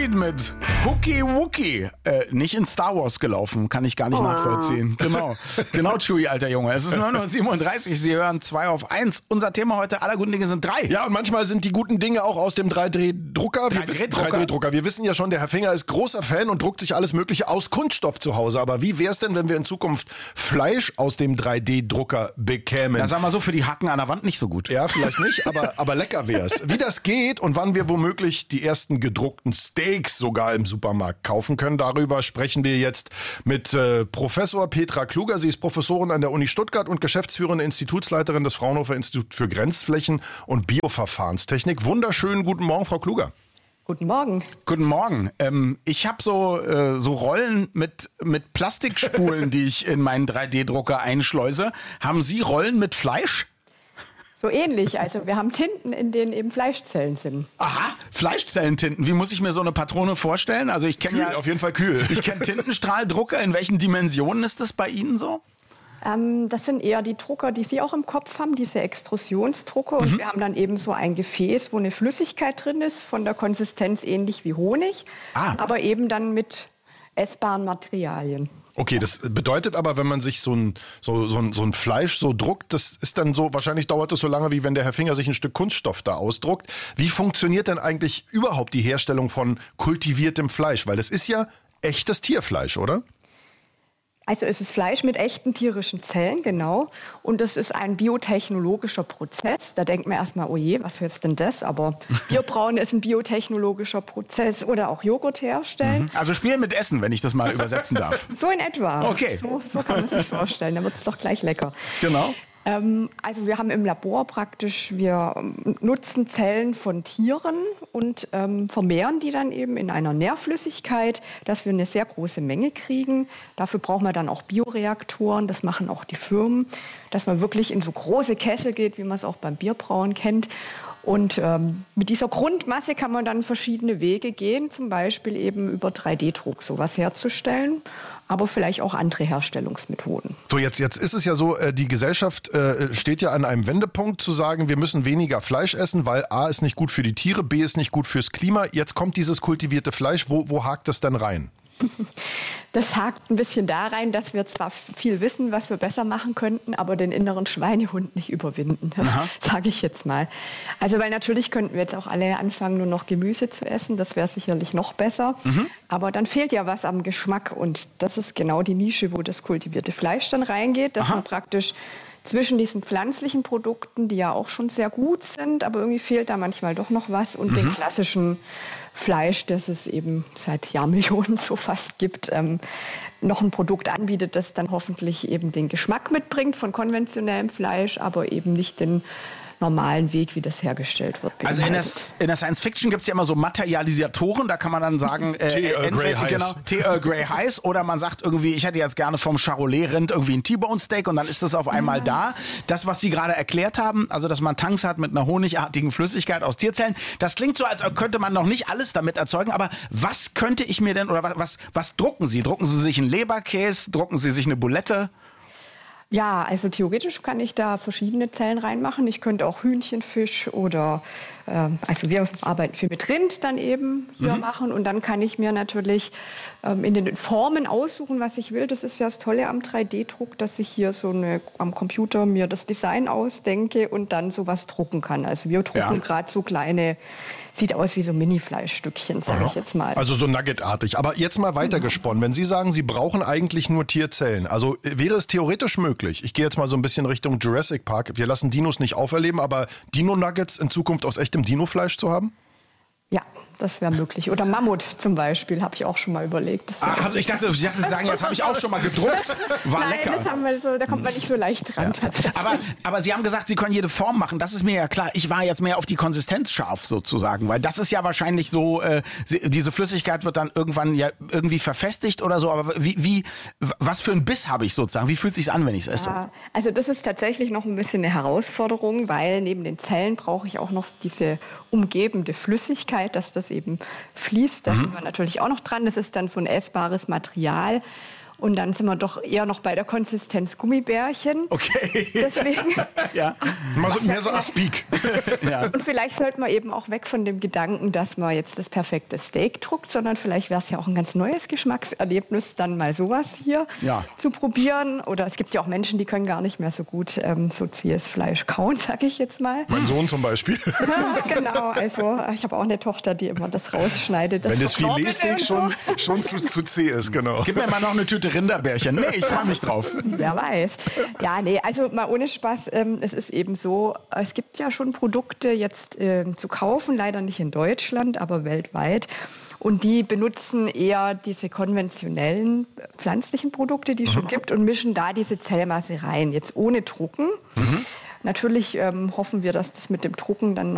Creed mit Hooky Wookie. Nicht in Star Wars gelaufen, kann ich gar nicht nachvollziehen. Genau, Chewie, alter Junge. Es ist 9:37 Uhr, Sie hören 2 auf 1. Unser Thema heute, aller guten Dinge sind 3. Ja, und manchmal sind die guten Dinge auch aus dem 3D-Drucker. 3D-Drucker. Wir wissen ja schon, der Herr Finger ist großer Fan und druckt sich alles Mögliche aus Kunststoff zu Hause. Aber wie wär's denn, wenn wir in Zukunft Fleisch aus dem 3D-Drucker bekämen? Ja, sag mal so, für die Hacken an der Wand nicht so gut. Ja, vielleicht nicht, aber lecker wär's. Wie das geht und wann wir womöglich die ersten gedruckten Steaks sogar im Supermarkt kaufen können, darüber sprechen wir jetzt mit Professor Petra Kluger. Sie ist Professorin an der Uni Stuttgart und geschäftsführende Institutsleiterin des Fraunhofer Instituts für Grenzflächen und Bioverfahrenstechnik. Wunderschönen guten Morgen, Frau Kluger. Guten Morgen. Guten Morgen. Ich habe so Rollen mit Plastikspulen, die ich in meinen 3D-Drucker einschleuse. Haben Sie Rollen mit Fleisch? So ähnlich. Also wir haben Tinten, in denen eben Fleischzellen sind. Aha, Fleischzellentinten. Wie muss ich mir so eine Patrone vorstellen? Also ich kenne auf jeden Fall kühl. Ich kenne Tintenstrahldrucker. In welchen Dimensionen ist das bei Ihnen so? Das sind eher die Drucker, die Sie auch im Kopf haben, diese Extrusionsdrucker. Und wir haben dann eben so ein Gefäß, wo eine Flüssigkeit drin ist, von der Konsistenz ähnlich wie Honig, aber eben dann mit essbaren Materialien. Okay, das bedeutet aber, wenn man sich so ein Fleisch so druckt, das ist dann so, wahrscheinlich dauert das so lange, wie wenn der Herr Finger sich ein Stück Kunststoff da ausdruckt. Wie funktioniert denn eigentlich überhaupt die Herstellung von kultiviertem Fleisch? Weil das ist ja echtes Tierfleisch, oder? Also es ist Fleisch mit echten tierischen Zellen, genau. Und das ist ein biotechnologischer Prozess. Da denkt man erstmal, oh je, was ist denn das? Aber Bierbrauen ist ein biotechnologischer Prozess oder auch Joghurt herstellen. Also spielen mit Essen, wenn ich das mal übersetzen darf. So in etwa. Okay. So kann man sich vorstellen. Da wird es doch gleich lecker. Genau. Also wir haben im Labor wir nutzen Zellen von Tieren und vermehren die dann eben in einer Nährflüssigkeit, dass wir eine sehr große Menge kriegen. Dafür brauchen wir dann auch Bioreaktoren, das machen auch die Firmen, dass man wirklich in so große Kessel geht, wie man es auch beim Bierbrauen kennt. Und mit dieser Grundmasse kann man dann verschiedene Wege gehen, zum Beispiel eben über 3D-Druck sowas herzustellen, aber vielleicht auch andere Herstellungsmethoden. So, jetzt ist es ja so, die Gesellschaft steht ja an einem Wendepunkt zu sagen, wir müssen weniger Fleisch essen, weil A ist nicht gut für die Tiere, B ist nicht gut fürs Klima. Jetzt kommt dieses kultivierte Fleisch, wo hakt das dann rein? Das hakt ein bisschen da rein, dass wir zwar viel wissen, was wir besser machen könnten, aber den inneren Schweinehund nicht überwinden, sage ich jetzt mal. Also weil natürlich könnten wir jetzt auch alle anfangen, nur noch Gemüse zu essen, das wäre sicherlich noch besser, aber dann fehlt ja was am Geschmack und das ist genau die Nische, wo das kultivierte Fleisch dann reingeht, dass man praktisch zwischen diesen pflanzlichen Produkten, die ja auch schon sehr gut sind, aber irgendwie fehlt da manchmal doch noch was und den klassischen Fleisch, das es eben seit Jahrmillionen so fast gibt, noch ein Produkt anbietet, das dann hoffentlich eben den Geschmack mitbringt von konventionellem Fleisch, aber eben nicht den normalen Weg, wie das hergestellt wird. Also in der Science Fiction gibt es ja immer so Materialisatoren, da kann man dann sagen, Tee Earl Grey heiß, oder man sagt irgendwie, ich hätte jetzt gerne vom Charolais-Rind irgendwie ein T-Bone Steak und dann ist das auf einmal da. Das, was Sie gerade erklärt haben, also dass man Tanks hat mit einer honigartigen Flüssigkeit aus Tierzellen, das klingt so, als könnte man noch nicht alles damit erzeugen, aber was könnte ich mir denn, oder was drucken Sie? Drucken Sie sich einen Leberkäse, drucken Sie sich eine Bulette? Ja, also theoretisch kann ich da verschiedene Zellen reinmachen. Ich könnte auch Hühnchenfisch oder, also wir arbeiten viel mit Rind dann eben hier machen. Und dann kann ich mir natürlich in den Formen aussuchen, was ich will. Das ist ja das Tolle am 3D-Druck, dass ich hier am Computer mir das Design ausdenke und dann sowas drucken kann. Also wir drucken gerade so kleine, sieht aus wie so Mini-Fleischstückchen, sage ich jetzt mal. Also so nuggetartig. Aber jetzt mal weitergesponnen. Wenn Sie sagen, Sie brauchen eigentlich nur Tierzellen, also wäre es theoretisch möglich, ich gehe jetzt mal so ein bisschen Richtung Jurassic Park, wir lassen Dinos nicht auferleben, aber Dino-Nuggets in Zukunft aus echtem Dinofleisch zu haben? Ja, das wäre möglich. Oder Mammut zum Beispiel, habe ich auch schon mal überlegt. Ich dachte, Sie sagen, jetzt habe ich auch schon mal gedruckt. War Nein, lecker. Das haben wir so, da kommt man nicht so leicht dran. Ja. Aber Sie haben gesagt, Sie können jede Form machen. Das ist mir ja klar. Ich war jetzt mehr auf die Konsistenz scharf sozusagen, weil das ist ja wahrscheinlich so, diese Flüssigkeit wird dann irgendwann ja irgendwie verfestigt oder so. Aber was für ein Biss habe ich sozusagen? Wie fühlt es sich an, wenn ich es esse? Ja, also das ist tatsächlich noch ein bisschen eine Herausforderung, weil neben den Zellen brauche ich auch noch diese umgebende Flüssigkeit, dass das eben fließt. Da sind wir natürlich auch noch dran. Das ist dann so ein essbares Material. Und dann sind wir doch eher noch bei der Konsistenz Gummibärchen. Okay. Deswegen. Ja. Mehr so Aspik. Ja. Und vielleicht sollte man eben auch weg von dem Gedanken, dass man jetzt das perfekte Steak druckt, sondern vielleicht wäre es ja auch ein ganz neues Geschmackserlebnis, dann mal sowas hier zu probieren. Oder es gibt ja auch Menschen, die können gar nicht mehr so gut so zähes Fleisch kauen, sage ich jetzt mal. Mein Sohn zum Beispiel. Genau, also ich habe auch eine Tochter, die immer das rausschneidet. Wenn das Filetsteak schon zu zäh ist, genau. Gib mir mal noch eine Tüte Rinderbärchen. Nee, ich freue mich drauf. Wer weiß. Ja, nee, also mal ohne Spaß, es ist eben so, es gibt ja schon Produkte jetzt zu kaufen, leider nicht in Deutschland, aber weltweit. Und die benutzen eher diese konventionellen pflanzlichen Produkte, die es schon gibt, und mischen da diese Zellmasse rein, jetzt ohne Drucken. Natürlich hoffen wir, dass das mit dem Drucken dann